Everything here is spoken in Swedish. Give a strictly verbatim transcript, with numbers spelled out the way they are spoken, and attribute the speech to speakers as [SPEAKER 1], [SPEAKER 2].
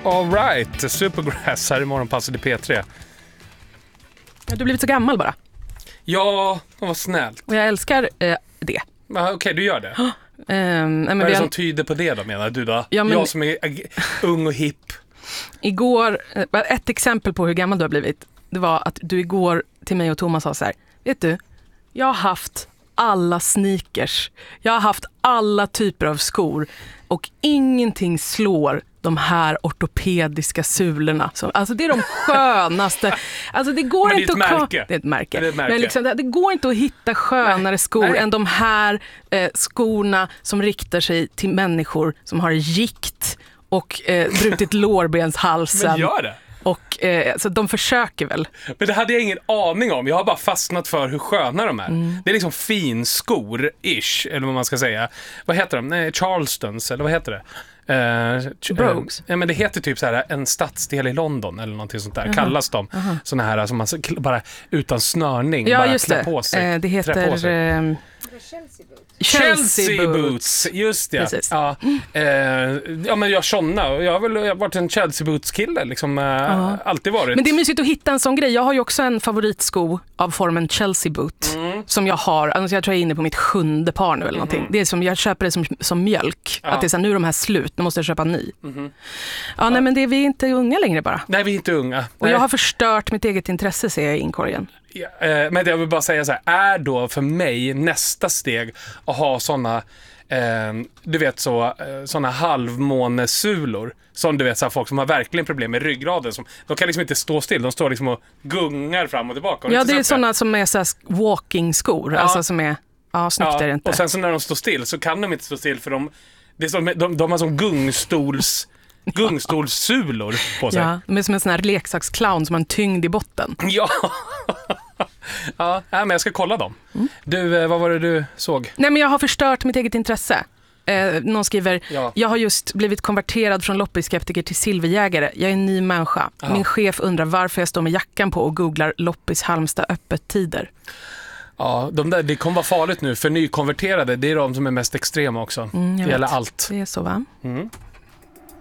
[SPEAKER 1] All right, Supergrass här i Morgonpasset i P tre.
[SPEAKER 2] Du har blivit så gammal bara.
[SPEAKER 1] Ja, det var snällt.
[SPEAKER 2] Och jag älskar eh, det.
[SPEAKER 1] Okej, okay, du gör det.
[SPEAKER 2] Um, men
[SPEAKER 1] Vad är det
[SPEAKER 2] vi
[SPEAKER 1] som
[SPEAKER 2] har...
[SPEAKER 1] tyder på det då, menar du då?
[SPEAKER 2] Ja, men...
[SPEAKER 1] Jag som är ag- ung och hipp.
[SPEAKER 2] Igår, ett exempel på hur gammal du har blivit, det var att du igår till mig och Thomas sa så här: vet du, jag har haft alla sneakers, jag har haft alla typer av skor och ingenting slår de här ortopediska sulorna. Så, alltså det är de skönaste. Alltså det går
[SPEAKER 1] Men
[SPEAKER 2] inte
[SPEAKER 1] det är ett
[SPEAKER 2] att
[SPEAKER 1] märke.
[SPEAKER 2] Det är ett märke.
[SPEAKER 1] Det är ett märke.
[SPEAKER 2] Men liksom, det, det går inte att hitta skönare
[SPEAKER 1] Nej.
[SPEAKER 2] skor
[SPEAKER 1] Nej.
[SPEAKER 2] än de här eh, skorna som riktar sig till människor som har gikt och eh, brutit lårbenshalsen.
[SPEAKER 1] Men gör det.
[SPEAKER 2] Och eh, så de försöker väl.
[SPEAKER 1] Men det hade jag ingen aning om. Jag har bara fastnat för hur sköna de är.
[SPEAKER 2] Mm.
[SPEAKER 1] Det är liksom finskor-ish, eller vad man ska säga. Vad heter de? Nej, Charlestons, eller vad heter det? Uh,
[SPEAKER 2] Brogues.
[SPEAKER 1] Uh, ja, men det heter typ så här en stadsdel i London eller någonting sånt där.
[SPEAKER 2] Uh-huh.
[SPEAKER 1] Kallas de.
[SPEAKER 2] Uh-huh.
[SPEAKER 1] Såna här som man bara utan snörning
[SPEAKER 2] Ja,
[SPEAKER 1] bara
[SPEAKER 2] just
[SPEAKER 1] klär
[SPEAKER 2] det.
[SPEAKER 1] på sig.
[SPEAKER 2] Eh, det
[SPEAKER 1] Trär på
[SPEAKER 2] heter
[SPEAKER 1] sig.
[SPEAKER 2] eh,
[SPEAKER 3] Chelsea boots.
[SPEAKER 2] Chelsea,
[SPEAKER 1] Chelsea
[SPEAKER 2] boots.
[SPEAKER 1] boots. Just det.
[SPEAKER 2] Precis.
[SPEAKER 1] Ja. Eh, ja, men jag såna. Jag har väl jag har varit en Chelsea boots-kille. Liksom, eh,
[SPEAKER 2] Ja.
[SPEAKER 1] alltid varit.
[SPEAKER 2] Men det är mysigt att hitta en sån grej. Jag har ju också en favoritsko av formen Chelsea boot
[SPEAKER 1] Mm.
[SPEAKER 2] som jag har. Alltså jag tror jag är inne på mitt sjunde par nu eller någonting.
[SPEAKER 1] Mm.
[SPEAKER 2] Det är som, jag köper det som, som mjölk.
[SPEAKER 1] Ja.
[SPEAKER 2] Att det är så här, nu är de här slut, nu måste jag köpa en ny.
[SPEAKER 1] Mhm.
[SPEAKER 2] Ja, nej, men det är vi är inte unga längre bara.
[SPEAKER 1] Nej, vi är inte unga.
[SPEAKER 2] Och
[SPEAKER 1] Nej.
[SPEAKER 2] jag har förstört mitt eget intresse, ser jag i inkorgen.
[SPEAKER 1] Ja, eh, men jag vill bara säga så här, är då för mig nästa steg att ha såna eh, du vet så eh, såna halvmånesulor som du vet så här, folk som har verkligen problem med ryggraden som, de kan liksom inte stå still, de står liksom och gungar fram och tillbaka. Har du
[SPEAKER 2] Ja,
[SPEAKER 1] inte
[SPEAKER 2] det är
[SPEAKER 1] sett
[SPEAKER 2] såna som är så här walking-skor.
[SPEAKER 1] Ja.
[SPEAKER 2] Alltså som är, ja, snyggt är det inte.
[SPEAKER 1] Och sen så när de står still så kan de inte stå still för de, det är som, de, de har som gungstols gungstolssulor på sig.
[SPEAKER 2] Ja, de är som en sån här leksaksclown som har en tyngd i botten.
[SPEAKER 1] Ja. Ja, men jag ska kolla dem.
[SPEAKER 2] Mm.
[SPEAKER 1] Du, eh, vad var det du såg?
[SPEAKER 2] Nej, men jag har förstört mitt eget intresse. Eh, någon skriver,
[SPEAKER 1] Ja.
[SPEAKER 2] jag har just blivit konverterad från loppisskeptiker till silverjägare. Jag är en ny människa.
[SPEAKER 1] Aha.
[SPEAKER 2] Min chef undrar varför jag står med jackan på och googlar loppis Halmstad öppettider.
[SPEAKER 1] Ja, de där, det kommer vara farligt nu för nykonverterade, det är de som är mest extrema också.
[SPEAKER 2] Mm, jag
[SPEAKER 1] det gäller
[SPEAKER 2] vet.
[SPEAKER 1] allt.
[SPEAKER 2] Det är så, va?
[SPEAKER 1] Mm.